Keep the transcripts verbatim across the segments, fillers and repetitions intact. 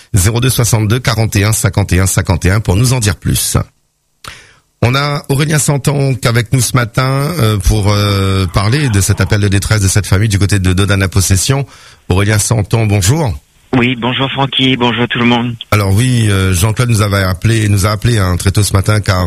zéro deux soixante-deux quarante et un cinquante et un cinquante et un pour nous en dire plus. On a Aurélien Santon avec nous ce matin euh, pour euh, parler de cet appel de détresse de cette famille du côté de Dodane à Possession. Aurélien Santon, bonjour. Oui, bonjour Francky, bonjour tout le monde. Alors oui, euh, Jean-Claude nous avait appelé, nous a appelé hein, très tôt ce matin car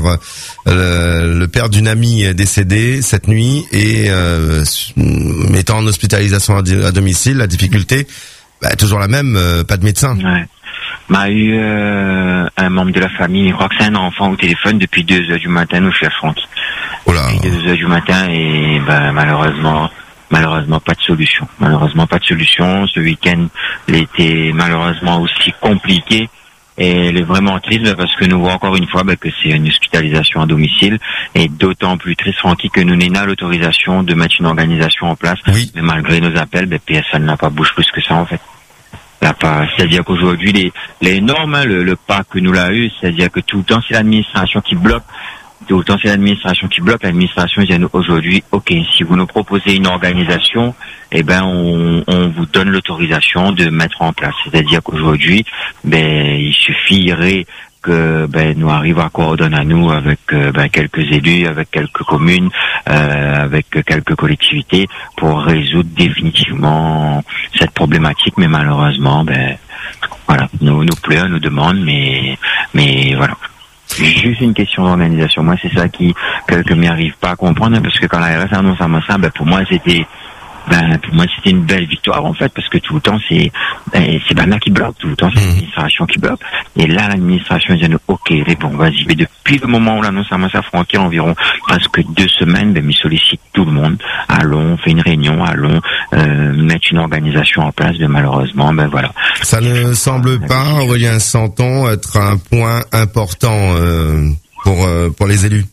euh, le père d'une amie est décédé cette nuit et euh, étant en hospitalisation à, à domicile, la difficulté, bah, toujours la même, euh, pas de médecin. Ouais. M'a eu euh, un membre de la famille, je crois que c'est un enfant au téléphone depuis deux heures du matin, nous cher Francky. Oh là. Depuis deux heures du matin et ben malheureusement. Malheureusement, pas de solution. Malheureusement, pas de solution. Ce week-end, il était malheureusement aussi compliqué. Et elle est vraiment triste parce que nous voyons encore une fois bah, que c'est une hospitalisation à domicile. Et d'autant plus triste, Francky, que nous n'avons pas l'autorisation de mettre une organisation en place. Oui. Mais malgré nos appels, bah, P S N n'a pas bougé plus que ça, en fait. Pas, c'est-à-dire qu'aujourd'hui, les, les normes, hein, le, le pas que nous l'a eu, c'est-à-dire que tout le temps, c'est l'administration qui bloque. Tout le temps, c'est l'administration qui bloque. L'administration dit à nous aujourd'hui, ok, si vous nous proposez une organisation, eh ben, on, on vous donne l'autorisation de mettre en place. C'est-à-dire qu'aujourd'hui, ben, il suffirait que ben nous arrive à coordonner à nous avec euh, ben, quelques élus, avec quelques communes, euh, avec quelques collectivités pour résoudre définitivement cette problématique. Mais malheureusement, ben voilà, nous nous pleure, nous demande, mais mais voilà. Juste une question d'organisation. Moi, c'est ça qui que, que m'y arrive pas à comprendre, parce que quand la R S annonce à moi ça, ben pour moi c'était ben pour moi c'était une belle victoire en fait, parce que tout le temps c'est ben, c'est Bana qui bloque, tout le temps c'est l'administration qui bloque. Et là l'administration dit ok, bon vas-y. Mais depuis le moment où l'annonce à moi ça, Francky, environ presque deux semaines, ben il sollicite tout le monde. Allons, on fait une réunion, allons euh, mettre une organisation en place. Mais malheureusement, ben voilà. Ça ne semble pas, Aurélien Santon, être un point important euh, pour euh, pour les élus.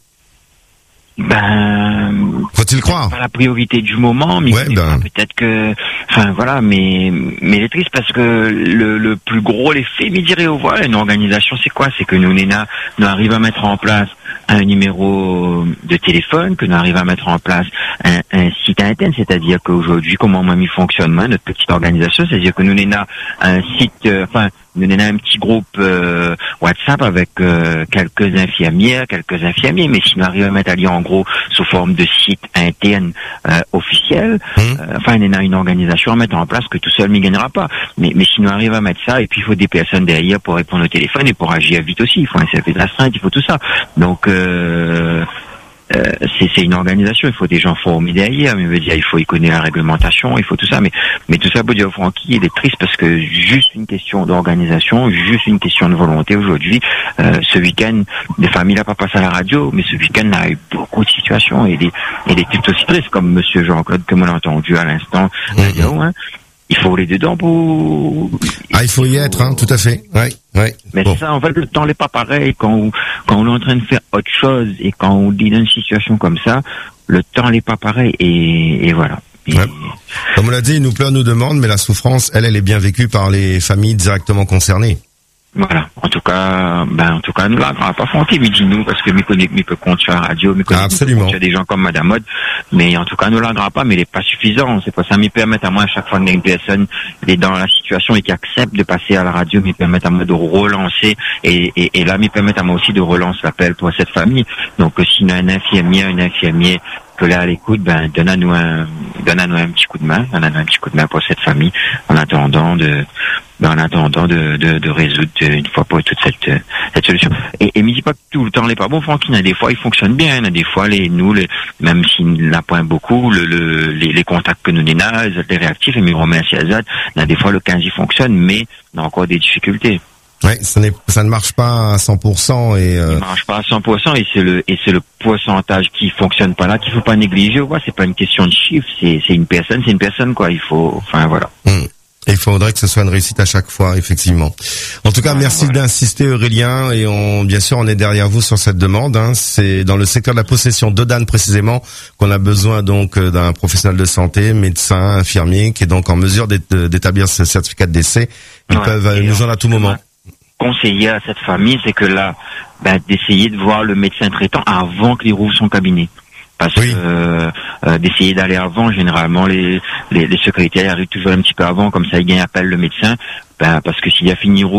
Ben, faut-il croire? Pas la priorité du moment, mais ouais, ben... peut-être que, enfin voilà, mais mais c'est triste parce que le, le plus gros l'effet, me dirait au voilà, une organisation, c'est quoi? C'est que nous, Néna, nous arrivons à mettre en place un numéro de téléphone, que nous arrivons à mettre en place un, un site internet, c'est-à-dire qu'aujourd'hui, comment Mamie fonctionne, notre petite organisation, c'est-à-dire que nous, Néna, un site, euh, enfin, nous avons un petit groupe euh, WhatsApp avec euh, quelques infirmières, quelques infirmiers, mais si nous arrivons à mettre à lire en gros sous forme de site interne euh, officiel, mmh. euh, enfin nous avons une organisation à mettre en place que tout seul n'y gagnera pas. Mais, mais si nous arrivons à mettre ça, et puis il faut des personnes derrière pour répondre au téléphone et pour agir vite aussi, il faut un C F de restreinte, il faut tout ça. Donc euh, Euh, c'est, c'est une organisation, il faut des gens formés derrière, mais veut dire il faut y connaître la réglementation, il faut tout ça, mais mais tout ça pour dire Francky, il est triste parce que juste une question d'organisation, juste une question de volonté aujourd'hui. Euh, ce week-end, des familles n'ont pas passé à la radio, mais ce week-end on a eu beaucoup de situations et des et des tout aussi tristes comme Monsieur Jean-Claude comme on a entendu à l'instant. Mm-hmm. Radio, hein. Il faut les dedans pour... Ah, il faut y être, hein, tout à fait. Ouais, ouais. Mais bon. Ça, en fait, le temps n'est pas pareil. Quand on, quand on est en train de faire autre chose et quand on dit dans une situation comme ça, le temps n'est pas pareil et, et voilà. Et... Ouais. Comme on l'a dit, il nous pleure, nous demande, mais la souffrance, elle, elle est bien vécue par les familles directement concernées. Voilà. En tout cas, ben, en tout cas, nous, là, on va pas Francky, mais dis-nous, parce que mes collègues, mes peut compter sur la radio, mes collègues, absolument. Il y a des gens comme Madame Mode, mais en tout cas, nous, l'agrave pas, mais il est pas suffisant. C'est pas ça, me permettre à moi, à chaque fois qu'une personne est dans la situation et qui accepte de passer à la radio, me permettre à moi de relancer, et, et, et là, me permettre à moi aussi de relancer l'appel pour cette famille. Donc, si nous, un infirmier, un infirmier, que là, à l'écoute, ben, donne à nous un, donne à nous un petit coup de main, donne à nous un petit coup de main pour cette famille, en attendant de, en attendant de, de, de résoudre une fois pour toute cette, cette solution. Et, et me dis pas que tout le temps n'est pas bon, Francky. Il y a des fois, il fonctionne bien. Il y a des fois, les, nous, les, même s'il n'a point beaucoup, le, le, les, les contacts que nous n'avons, les réactifs, et mes remercie à Zad, il y a des fois, le quinze, il fonctionne, mais on a encore des difficultés. Ouais, ça, n'est, ça ne marche pas à cent pour cent et euh... ça ne marche pas à cent pour cent et c'est le et c'est le pourcentage qui fonctionne pas là qu'il faut pas négliger. Ouais, c'est pas une question de chiffres, c'est c'est une personne, c'est une personne quoi. Il faut, enfin voilà. Mmh. Il faudrait que ce soit une réussite à chaque fois, effectivement. En tout cas, merci voilà. d'insister, Aurélien, et on, bien sûr, on est derrière vous sur cette demande. Hein. C'est dans le secteur de la possession d'Odane précisément qu'on a besoin donc d'un professionnel de santé, médecin, infirmier, qui est donc en mesure d'établir ce certificat de décès. Ils ouais, peuvent nous joindre à tout moment. Conseiller à cette famille, c'est que là, ben, d'essayer de voir le médecin traitant avant qu'il rouvre son cabinet. Parce oui. que euh, euh, d'essayer d'aller avant, généralement les, les les secrétaires arrivent toujours un petit peu avant, comme ça ils gagnent appel le médecin, ben, parce que s'il a fini